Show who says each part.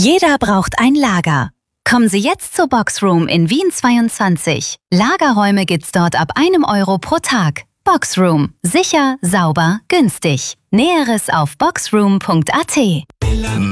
Speaker 1: Jeder braucht ein Lager. Kommen Sie jetzt zur Boxroom in Wien 22. Lagerräume gibt's dort ab 1 Euro pro Tag. Boxroom. Sicher, sauber, günstig. Näheres auf boxroom.at.